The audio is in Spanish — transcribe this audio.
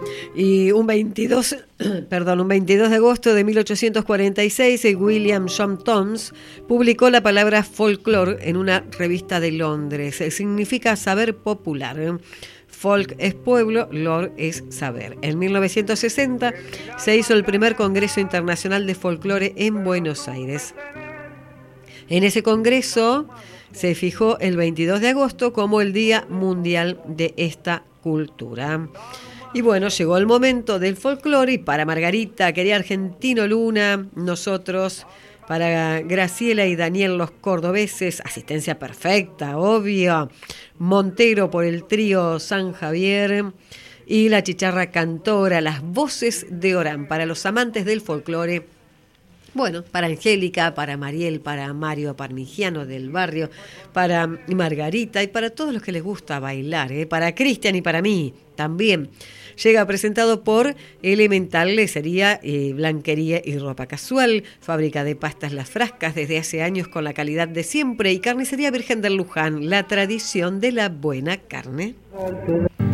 Y un 22 de agosto de 1846, William John Thoms publicó la palabra folclore en una revista de Londres. Significa saber popular. Folk es pueblo, lore es saber. En 1960 se hizo el primer Congreso Internacional de Folclore en Buenos Aires. En ese congreso se fijó el 22 de agosto como el Día Mundial de esta cultura. Y bueno, llegó el momento del folclore y para Margarita, querida Argentino Luna, nosotros, para Graciela y Daniel los cordobeses, asistencia perfecta, obvio, Montero por el trío San Javier y la chicharra cantora, las voces de Orán, para los amantes del folclore. Bueno, para Angélica, para Mariel, para Mario Parmigiano del barrio, para Margarita y para todos los que les gusta bailar, para Cristian y para mí también. Llega presentado por Elemental Lecería, Blanquería y Ropa Casual, fábrica de pastas Las Frascas desde hace años con la calidad de siempre y Carnicería Virgen del Luján, la tradición de la buena carne.